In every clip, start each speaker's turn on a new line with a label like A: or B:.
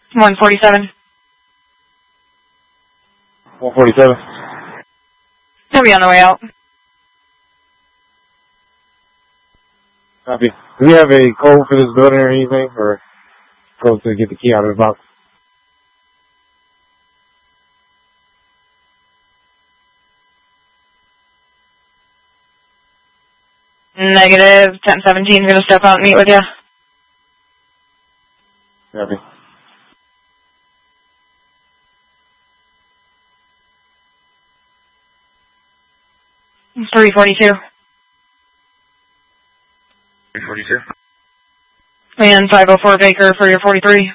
A: 147.
B: 147.
A: He'll be on the way out.
B: Copy. Do we have a code for this building or anything, or code to get the key out of the box?
A: Negative. 1017 is going to step out and meet with you.
B: Copy.
A: It's 342.
C: 342.
A: And 504 Baker for your 43.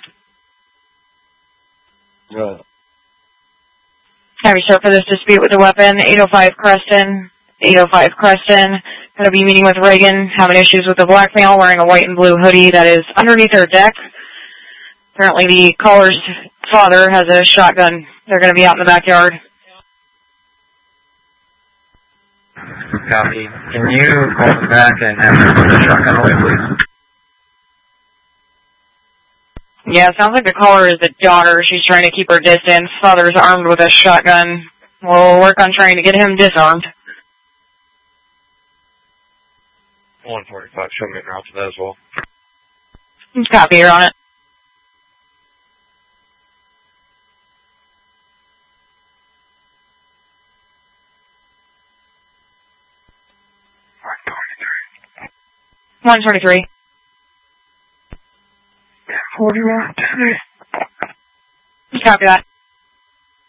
B: Right.
A: Have you start for this dispute with the weapon. 805 Creston. 805 Creston. Going to be meeting with Reagan, having issues with the black male wearing a white and blue hoodie that is underneath their deck. Apparently the caller's father has a shotgun. They're going to be out in the backyard.
C: Copy. Can you call back and have them put the shotgun away, please?
A: Yeah, it sounds like the caller is the daughter. She's trying to keep her distance. Father's armed with a shotgun. We'll work on trying to get him disarmed.
C: 145, show me an route to that as well.
A: Copy, you're on it.
C: Alright,
A: 123.
C: 41.
A: Copy that.